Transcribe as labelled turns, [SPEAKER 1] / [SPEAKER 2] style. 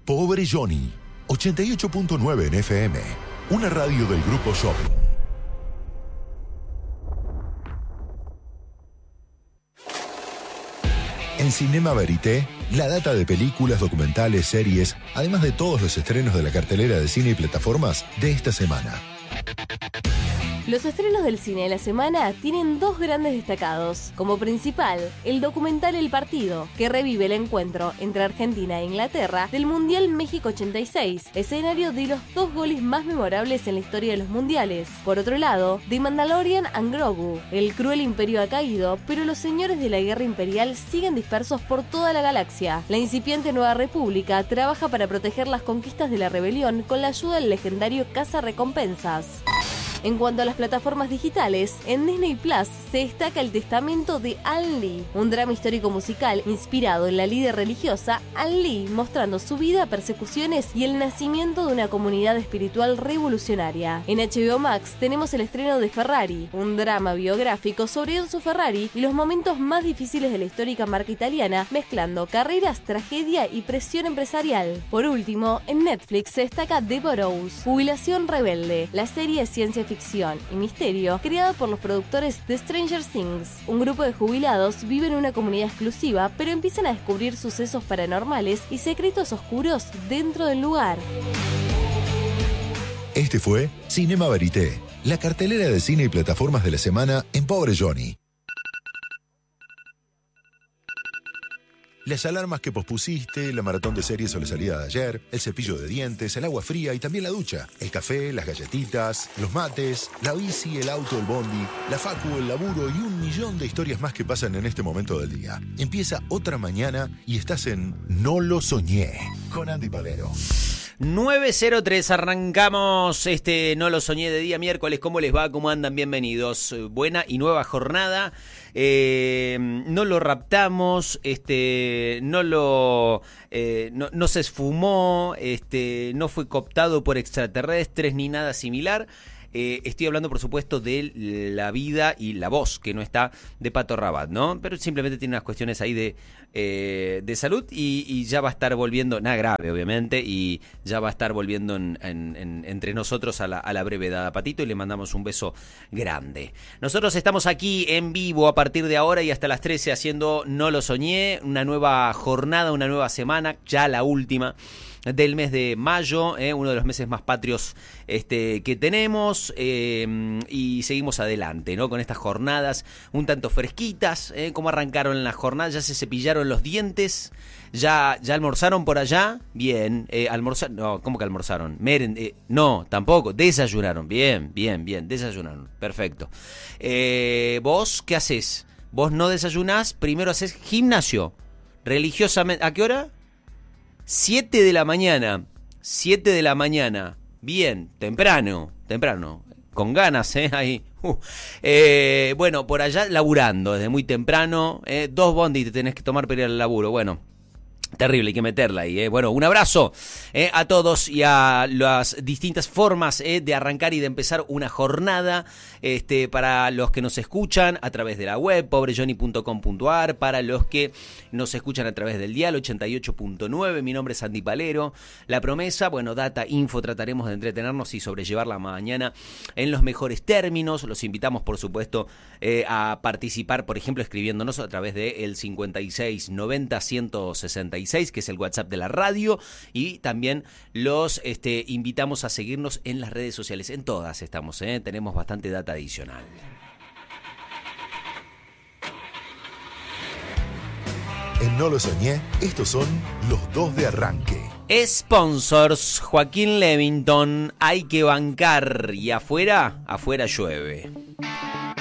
[SPEAKER 1] Pobre Johnny, 88.9 en FM, una radio del Grupo Shopping. En Cinema Verité, la data de películas, documentales, series, además de todos los estrenos de la cartelera de cine y plataformas de esta semana.
[SPEAKER 2] Los estrenos del cine de la semana tienen dos grandes destacados. Como principal, el documental El Partido, que revive el encuentro entre Argentina e Inglaterra del Mundial México 86, escenario de los dos goles más memorables en la historia de los mundiales. Por otro lado, The Mandalorian and Grogu, el cruel imperio ha caído, pero los señores de la guerra imperial siguen dispersos por toda la galaxia. La incipiente Nueva República trabaja para proteger las conquistas de la rebelión con la ayuda del legendario cazarrecompensas. En cuanto a las plataformas digitales, en Disney Plus se destaca El Testamento de Ann Lee, un drama histórico musical inspirado en la líder religiosa Ann Lee, mostrando su vida, persecuciones y el nacimiento de una comunidad espiritual revolucionaria. En HBO Max tenemos el estreno de Ferrari, un drama biográfico sobre Enzo Ferrari y los momentos más difíciles de la histórica marca italiana, mezclando carreras, tragedia y presión empresarial. Por último, en Netflix se destaca The Burrows, Jubilación Rebelde, la serie de ciencia ficción y misterio creada por los productores de Stranger Things. Un grupo de jubilados vive en una comunidad exclusiva, pero empiezan a descubrir sucesos paranormales y secretos oscuros dentro del lugar.
[SPEAKER 1] Este fue Cinema Verité, la cartelera de cine y plataformas de la semana en Pobre Johnny. Las alarmas que pospusiste, la maratón de series o la salida de ayer, el cepillo de dientes, el agua fría y también la ducha, el café, las galletitas, los mates, la bici, el auto, el bondi, la facu, el laburo y un millón de historias más que pasan en este momento del día. Empieza otra mañana y estás en No lo soñé, con Andy Palero.
[SPEAKER 3] 9:03, arrancamos No lo soñé de día miércoles. ¿Cómo les va? ¿Cómo andan? Bienvenidos. Buena y nueva jornada. No lo raptamos, no se esfumó, no fue cooptado por extraterrestres ni nada similar. Estoy hablando, por supuesto, de la vida y la voz, que no está, de Pato Rabat, ¿no? Pero simplemente tiene unas cuestiones ahí de salud y ya va a estar volviendo, nada grave, obviamente, y ya va a estar volviendo entre nosotros a la brevedad a Patito, y le mandamos un beso grande. Nosotros estamos aquí en vivo a partir de ahora y hasta las 13 haciendo No lo soñé, una nueva jornada, una nueva semana, ya la última del mes de mayo, uno de los meses más patrios que tenemos, y seguimos adelante, ¿no? Con estas jornadas un tanto fresquitas, ¿cómo arrancaron las jornadas? ¿Ya se cepillaron los dientes? ¿Ya almorzaron por allá? Bien, no, ¿cómo que almorzaron? No, tampoco, desayunaron, bien, desayunaron, perfecto. ¿Vos qué haces? ¿Vos no desayunás? Primero haces gimnasio, religiosamente, ¿a qué hora? 7 de la mañana, bien, temprano, con ganas, ahí. Bueno, por allá laburando desde muy temprano, 2 bondis te tenés que tomar para ir al laburo, bueno. Terrible, hay que meterla ahí, Bueno, un abrazo a todos y a las distintas formas de arrancar y de empezar una jornada, para los que nos escuchan a través de la web, pobrejohnny.com.ar, para los que nos escuchan a través del dial 88.9, mi nombre es Andy Palero. La promesa, bueno, data, info, trataremos de entretenernos y sobrellevar la mañana en los mejores términos. Los invitamos, por supuesto, a participar, por ejemplo, escribiéndonos a través del 56 90 166, que es el WhatsApp de la radio, y también los invitamos a seguirnos en las redes sociales. En todas estamos, tenemos bastante data adicional.
[SPEAKER 1] En No lo soñé, estos son los dos de arranque.
[SPEAKER 3] Sponsors, Joaquín Levington, hay que bancar, y afuera llueve.